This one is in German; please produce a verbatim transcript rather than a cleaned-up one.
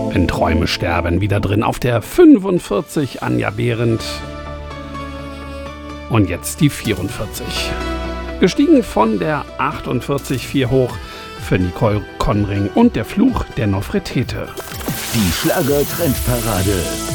Wenn Träume sterben, wieder drin auf der fünfundvierzig, Anja Behrendt. Und jetzt die vierundvierzig. Gestiegen von der achtundvierzig, vier hoch für Nicole Conring und der Fluch der Nofretete. Die Schlager-Trendparade.